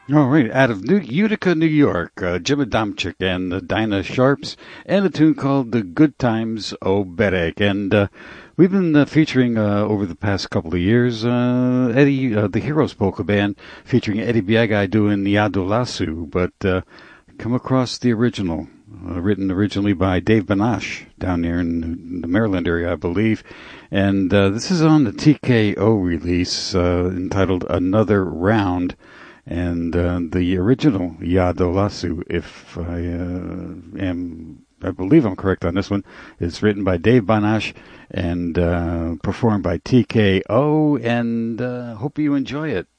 All right, out of Utica, New York, Jim Adamczyk and the Dinah Sharps, and a tune called "The Good Times O Berek." And we've been featuring over the past couple of years Eddie, the Heroes Polka Band, featuring Eddie Biagaj doing Yado Lasu, but come across the original, written originally by Dave Banash down there in the Maryland area, I believe. And this is on the TKO release entitled "Another Round." And the original Yado Lasu, if I believe I'm correct on this one, is written by Dave Banash and performed by TKO, and hope you enjoy it.